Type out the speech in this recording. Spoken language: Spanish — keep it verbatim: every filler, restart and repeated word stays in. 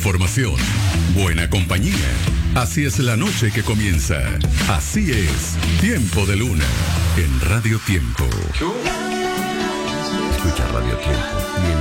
información, buena compañía. Así es la noche que comienza. Así es Tiempo de Luna en Radio Tiempo. Escucha Radio Tiempo y en